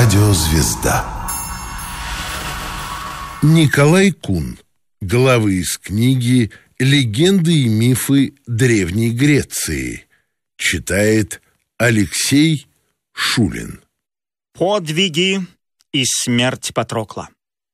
Радиозвезда. Николай Кун. Главы из книги «Легенды и мифы Древней Греции». Читает Алексей Шулин. Подвиги и смерть Патрокла.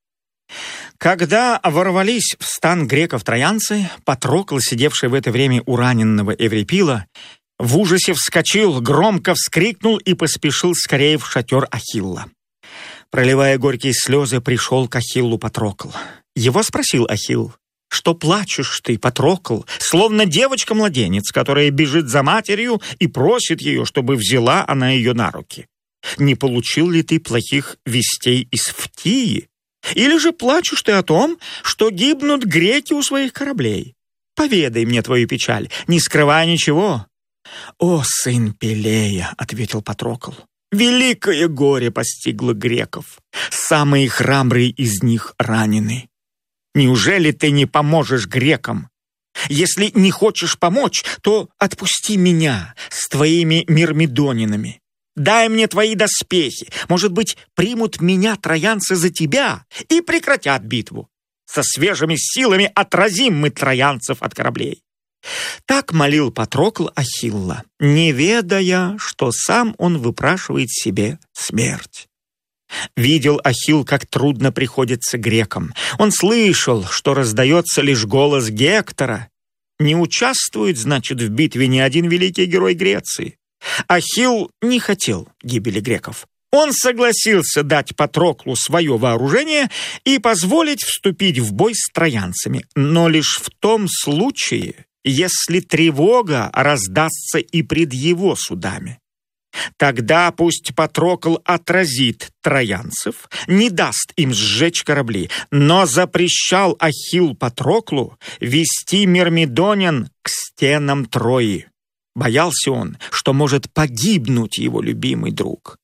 Когда ворвались в стан греков троянцы, Патрокл, сидевший в это время у раненного Эврипила, в ужасе вскочил, громко вскрикнул и поспешил скорее в шатер Ахилла. Проливая горькие слезы, пришел к Ахиллу Патрокл. Его спросил Ахилл: «Что плачешь ты, Патрокл, словно девочка-младенец, которая бежит за матерью и просит ее, чтобы взяла она ее на руки? Не получил ли ты плохих вестей из Фтии? Или же плачешь ты о том, что гибнут греки у своих кораблей? Поведай мне твою печаль, не скрывай ничего». «О, сын Пелея», — ответил Патрокл, — «великое горе постигло греков. Самые храбрые из них ранены. Неужели ты не поможешь грекам? Если не хочешь помочь, то отпусти меня с твоими мирмидонинами. Дай мне твои доспехи. Может быть, примут меня троянцы за тебя и прекратят битву. Со свежими силами отразим мы троянцев от кораблей». Так молил Патрокл Ахилла, не ведая, что сам он выпрашивает себе смерть. Видел Ахилл, как трудно приходится грекам. Он слышал, что раздается лишь голос Гектора. Не участвует, значит, в битве ни один великий герой Греции. Ахилл не хотел гибели греков. Он согласился дать Патроклу свое вооружение и позволить вступить в бой с троянцами, но лишь в том случае, если тревога раздастся и пред его судами. Тогда пусть Патрокл отразит троянцев, не даст им сжечь корабли, но запрещал Ахилл Патроклу вести мирмидонян к стенам Трои. Боялся он, что может погибнуть его любимый друг.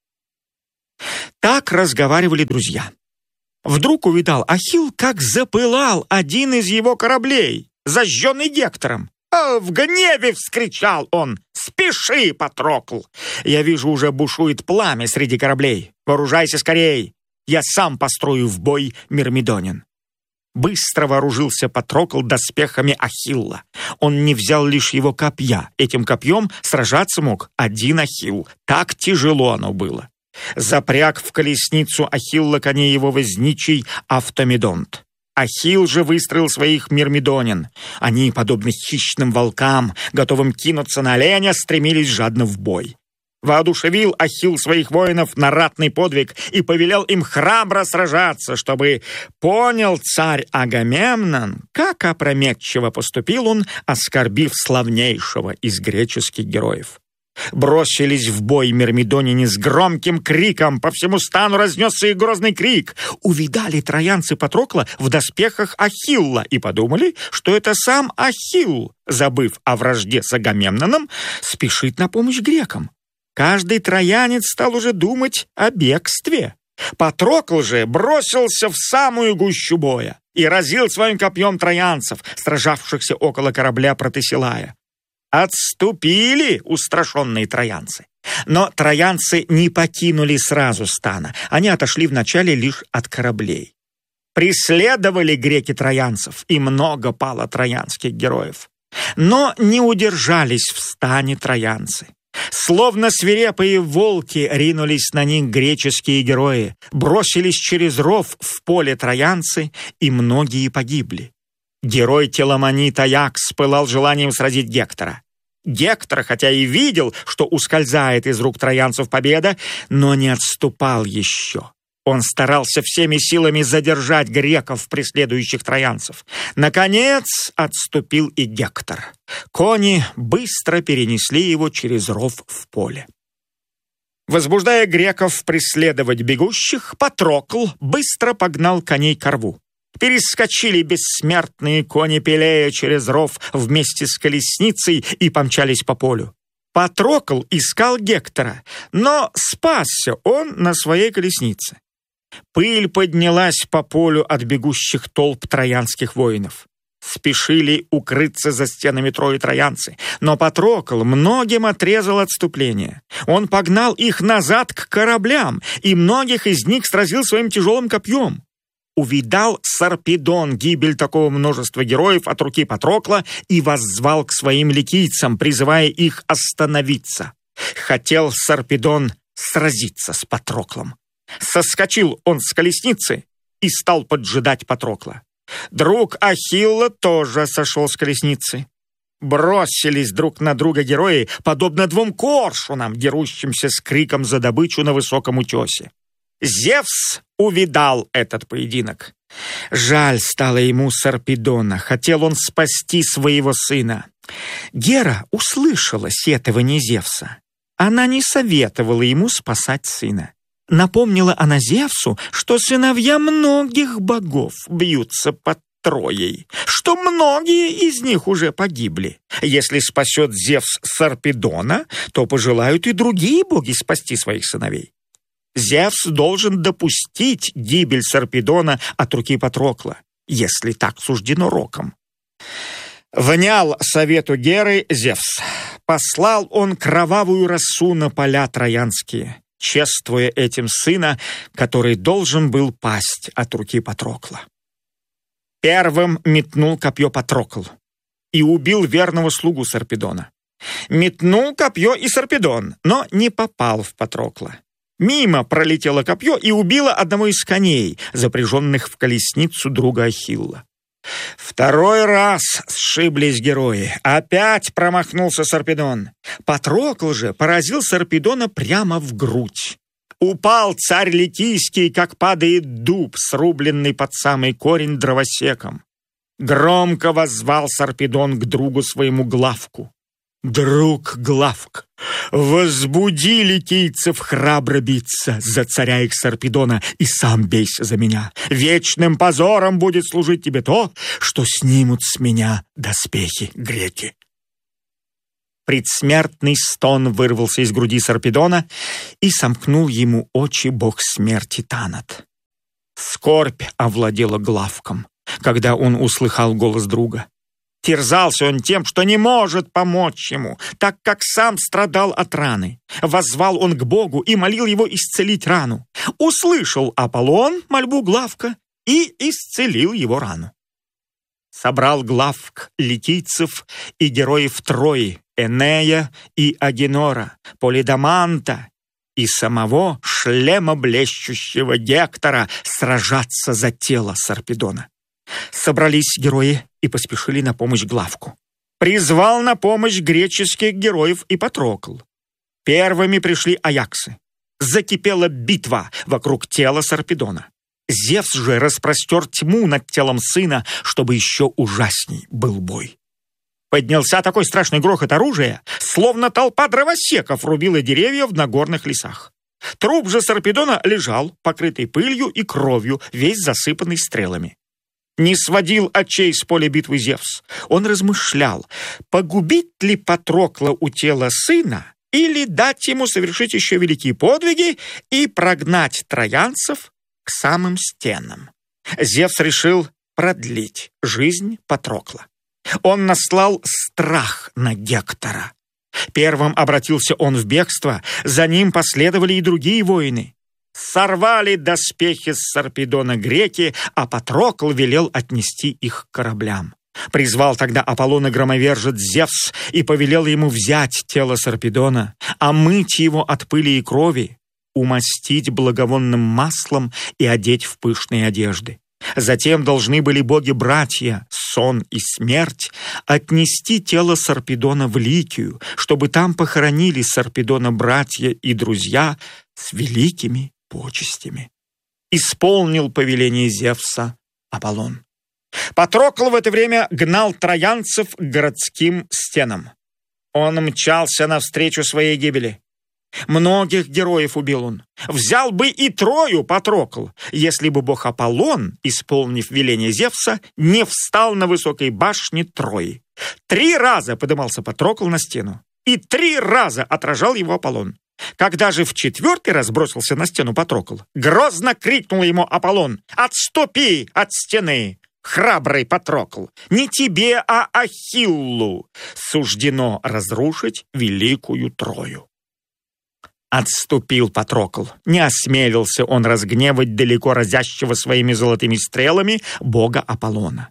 Так разговаривали друзья. Вдруг увидал Ахилл, как запылал один из его кораблей, зажженный Гектором. В гневе вскричал он: «Спеши, Патрокл! Я вижу, уже бушует пламя среди кораблей. Вооружайся скорей! Я сам построю в бой мирмидонин». Быстро вооружился Патрокл доспехами Ахилла. Он не взял лишь его копья. Этим копьем сражаться мог один Ахилл. Так тяжело оно было. Запряг в колесницу Ахилла коней его возничий Автомедонт. Ахилл же выстроил своих мирмидонин. Они, подобно хищным волкам, готовым кинуться на оленя, стремились жадно в бой. Воодушевил Ахилл своих воинов на ратный подвиг и повелел им храбро сражаться, чтобы понял царь Агамемнон, как опрометчиво поступил он, оскорбив славнейшего из греческих героев. Бросились в бой мирмидонине с громким криком. По всему стану разнесся их грозный крик. Увидали троянцы Патрокла в доспехах Ахилла и подумали, что это сам Ахилл, забыв о вражде с Агамемноном, спешит на помощь грекам. Каждый троянец стал уже думать о бегстве. Патрокл же бросился в самую гущу боя и разил своим копьем троянцев, сражавшихся около корабля Протесилая. Отступили устрашенные троянцы. Но троянцы не покинули сразу стана. Они отошли вначале лишь от кораблей. Преследовали греки троянцев, и много пало троянских героев. Но не удержались в стане троянцы. Словно свирепые волки ринулись на них греческие герои, бросились через ров в поле троянцы, и многие погибли. Герой Теламонит Аякс пылал желанием сразить Гектора. Гектор, хотя и видел, что ускользает из рук троянцев победа, но не отступал еще. Он старался всеми силами задержать греков, преследующих троянцев. Наконец отступил и Гектор. Кони быстро перенесли его через ров в поле. Возбуждая греков преследовать бегущих, Патрокл быстро погнал коней ко рву. Перескочили бессмертные кони Пелея через ров вместе с колесницей и помчались по полю. Патрокл искал Гектора, но спасся он на своей колеснице. Пыль поднялась по полю от бегущих толп троянских воинов. Спешили укрыться за стенами Трои троянцы, но Патрокл многим отрезал отступление. Он погнал их назад к кораблям, и многих из них сразил своим тяжелым копьем. Увидал Сарпедон гибель такого множества героев от руки Патрокла и воззвал к своим ликийцам, призывая их остановиться. Хотел Сарпедон сразиться с Патроклом. Соскочил он с колесницы и стал поджидать Патрокла. Друг Ахилла тоже сошел с колесницы. Бросились друг на друга герои, подобно двум коршунам, дерущимся с криком за добычу на высоком утесе. Зевс увидал этот поединок. Жаль стало ему Сарпедона, хотел он спасти своего сына. Гера услышала сетование Зевса. Она не советовала ему спасать сына. Напомнила она Зевсу, что сыновья многих богов бьются под Троей, что многие из них уже погибли. Если спасет Зевс Сарпедона, то пожелают и другие боги спасти своих сыновей. Зевс должен допустить гибель Сарпедона от руки Патрокла, если так суждено роком. Внял совету Геры Зевс. Послал он кровавую росу на поля троянские, чествуя этим сына, который должен был пасть от руки Патрокла. Первым метнул копье Патрокл и убил верного слугу Сарпедона. Метнул копье и Сарпедон, но не попал в Патрокла. Мимо пролетело копье и убило одного из коней, запряженных в колесницу друга Ахилла. Второй раз сшиблись герои. Опять промахнулся Сарпедон. Патрокл же поразил Сарпедона прямо в грудь. Упал царь Ликийский, как падает дуб, срубленный под самый корень дровосеком. Громко воззвал Сарпедон к другу своему Главку. «Друг Главк, возбуди ликийцев храбро биться за царя их Сарпедона и сам бейся за меня. Вечным позором будет служить тебе то, что снимут с меня доспехи греки». Предсмертный стон вырвался из груди Сарпедона, и сомкнул ему очи бог смерти Танат. Скорбь овладела Главком, когда он услыхал голос друга. Терзался он тем, что не может помочь ему, так как сам страдал от раны. Воззвал он к Богу и молил его исцелить рану. Услышал Аполлон мольбу Главка и исцелил его рану. Собрал Главк ликийцев и героев Трои, Энея и Агенора, Полидаманта и самого шлемоблещущего Гектора сражаться за тело Сарпедона. Собрались герои и поспешили на помощь Главку. Призвал на помощь греческих героев и Патрокл. Первыми пришли аяксы. Закипела битва вокруг тела Сарпедона. Зевс же распростер тьму над телом сына, чтобы еще ужасней был бой. Поднялся такой страшный грохот оружия, словно толпа дровосеков рубила деревья в нагорных лесах. Труп же Сарпедона лежал, покрытый пылью и кровью, весь засыпанный стрелами. Не сводил очей с поля битвы Зевс. Он размышлял, погубить ли Патрокла у тела сына или дать ему совершить еще великие подвиги и прогнать троянцев к самым стенам. Зевс решил продлить жизнь Патрокла. Он наслал страх на Гектора. Первым обратился он в бегство, за ним последовали и другие воины. Сорвали доспехи с Сарпедона греки, а Патрокл велел отнести их к кораблям. Призвал тогда Аполлона громовержец Зевс и повелел ему взять тело Сарпедона, омыть его от пыли и крови, умастить благовонным маслом и одеть в пышные одежды. Затем должны были боги-братья, Сон и Смерть, отнести тело Сарпедона в Ликию, чтобы там похоронили Сарпедона братья и друзья с великими почестями. Исполнил повеление Зевса Аполлон. Патрокл в это время гнал троянцев к городским стенам. Он мчался навстречу своей гибели. Многих героев убил он. Взял бы и Трою Патрокл, если бы бог Аполлон, исполнив веление Зевса, не встал на высокой башне Трои. 3 раза подымался Патрокл на стену, и 3 раза отражал его Аполлон. Когда же в 4-й раз бросился на стену Патрокл, грозно крикнул ему Аполлон: «Отступи от стены! храбрый Патрокл, не тебе, а Ахиллу суждено разрушить великую Трою». Отступил Патрокл. Не осмелился он разгневать далеко разящего своими золотыми стрелами бога Аполлона.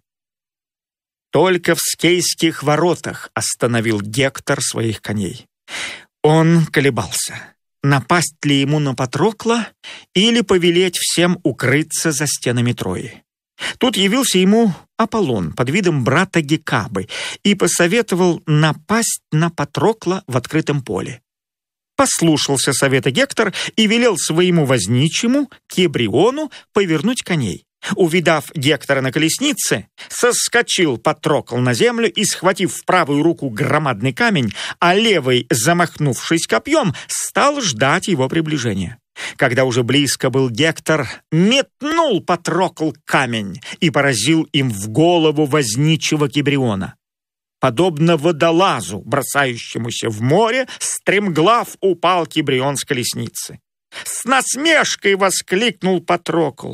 Только в Скейских воротах остановил Гектор своих коней. Он колебался, напасть ли ему на Патрокла или повелеть всем укрыться за стенами Трои. Тут явился ему Аполлон под видом брата Гекабы и посоветовал напасть на Патрокла в открытом поле. Послушался совета Гектор и велел своему возничему Кебриону повернуть коней. Увидав Гектора на колеснице, соскочил Патрокл на землю и, схватив в правую руку громадный камень, а левой, замахнувшись копьем, стал ждать его приближения. Когда уже близко был Гектор, метнул Патрокл камень и поразил им в голову возничего Кебриона. Подобно водолазу, бросающемуся в море, стремглав упал Кебрион с колесницы. С насмешкой воскликнул Патрокл: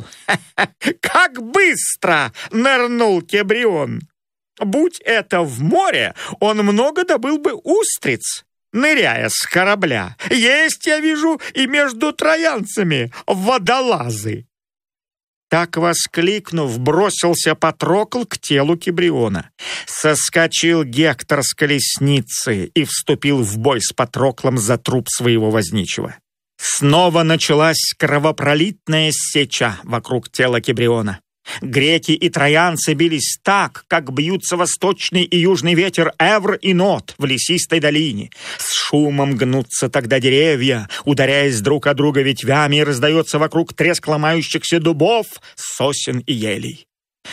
«Как быстро нырнул Кебрион! Будь это в море, он много добыл бы устриц, ныряя с корабля. Есть, я вижу, и между троянцами водолазы». Так воскликнув, бросился Патрокл к телу Кебриона. Соскочил Гектор с колесницы и вступил в бой с Патроклом за труп своего возничего. Снова началась кровопролитная сеча вокруг тела Кебриона. Греки и троянцы бились так, как бьются восточный и южный ветер Эвр и Нот в лесистой долине. С шумом гнутся тогда деревья, ударяясь друг о друга ветвями, и раздается вокруг треск ломающихся дубов, сосен и елей.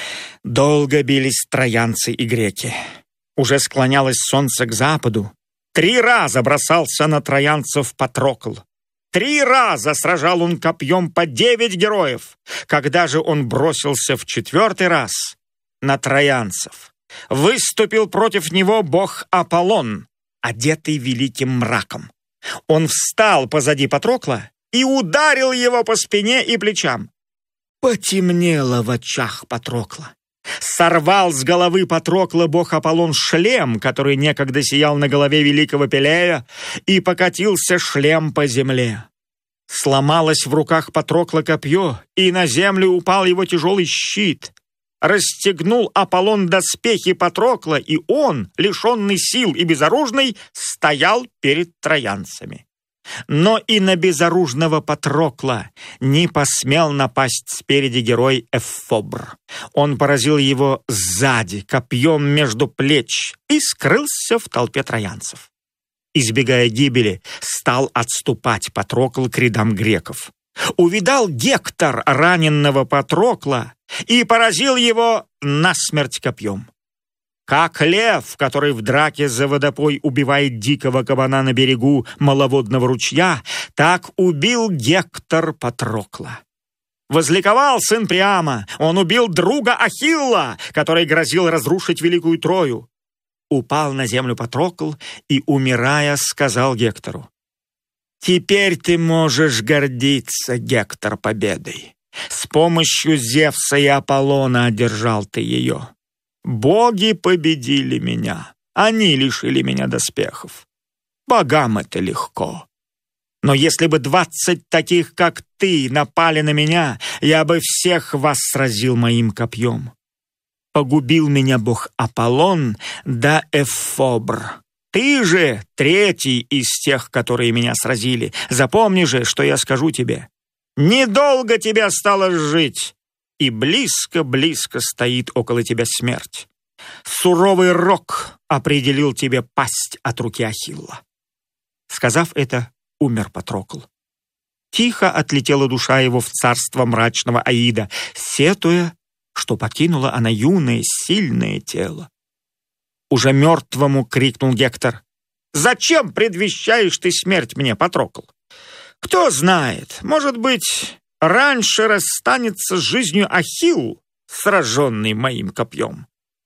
Долго бились троянцы и греки. Уже склонялось солнце к западу. 3 раза бросался на троянцев Патрокл. 3 раза сражал он копьем по 9 героев. Когда же он бросился в 4-й раз на троянцев, выступил против него бог Аполлон, одетый великим мраком. Он встал позади Патрокла и ударил его по спине и плечам. Потемнело в очах Патрокла. Сорвал с головы Патрокла бог Аполлон шлем, который некогда сиял на голове великого Пелея, и покатился шлем по земле. Сломалось в руках Патрокла копье, и на землю упал его тяжелый щит. Расстегнул Аполлон доспехи Патрокла, и он, лишенный сил и безоружный, стоял перед троянцами. Но и на безоружного Патрокла не посмел напасть спереди герой Эфобр. Он поразил его сзади, копьем между плеч, и скрылся в толпе троянцев. Избегая гибели, стал отступать Патрокл к рядам греков. Увидал Гектор раненного Патрокла и поразил его насмерть копьем. Как лев, который в драке за водопой убивает дикого кабана на берегу маловодного ручья, так убил Гектор Патрокла. Возликовал сын Приама, он убил друга Ахилла, который грозил разрушить великую Трою. Упал на землю Патрокл и, умирая, сказал Гектору: «Теперь ты можешь гордиться, Гектор, победой. С помощью Зевса и Аполлона одержал ты ее. Боги победили меня, они лишили меня доспехов. Богам это легко. Но если бы 20 таких, как ты, напали на меня, я бы всех вас сразил моим копьем. Погубил меня бог Аполлон да Эфобр. Ты же 3-й из тех, которые меня сразили. Запомни же, что я скажу тебе. Недолго тебе осталось жить, и близко-близко стоит около тебя смерть. Суровый рок определил тебе пасть от руки Ахилла». Сказав это, умер Патрокл. Тихо отлетела душа его в царство мрачного Аида, сетуя, что покинула она юное, сильное тело. Уже мертвому крикнул Гектор: «Зачем предвещаешь ты смерть мне, Патрокл? Кто знает, может быть, раньше расстанется с жизнью Ахилл, сраженный моим копьем».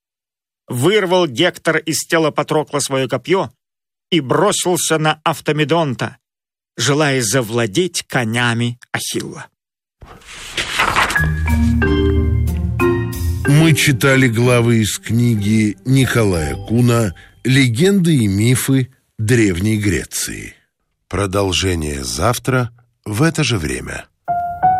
Вырвал Гектор из тела Патрокла свое копье и бросился на Автомедонта, желая завладеть конями Ахилла. Мы читали главы из книги Николая Куна «Легенды и мифы Древней Греции». Продолжение завтра в это же время.